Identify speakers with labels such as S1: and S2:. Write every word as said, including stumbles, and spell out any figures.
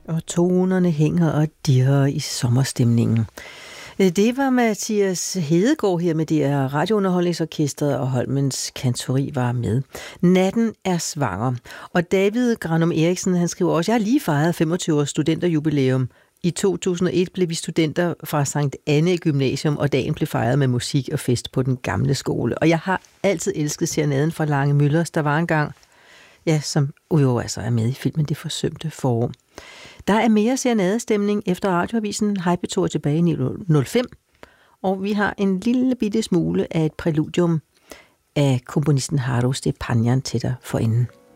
S1: Og tonerne hænger og dirrer i sommerstemningen. Det var Mathias Hedegaard her med det her radiounderholdningsorkestret, og Holmens Kantori var med. Natten er svanger. Og David Granum Eriksen, han skriver også, jeg har lige fejret femogtyve års studenterjubilæum. I to tusind og et blev vi studenter fra Sankt Anne Gymnasium, og dagen blev fejret med musik og fest på den gamle skole. Og jeg har altid elsket serenaden fra Lange Müllers. Der var engang, ja, som jo altså er med i filmen Det forsømte forår. Der er mere serenadestemning efter radioavisen Hej-P-Tor tilbage i nitten nul fem, og vi har en lille bitte smule af et præludium af komponisten Haru Stepanyan til dig for enden.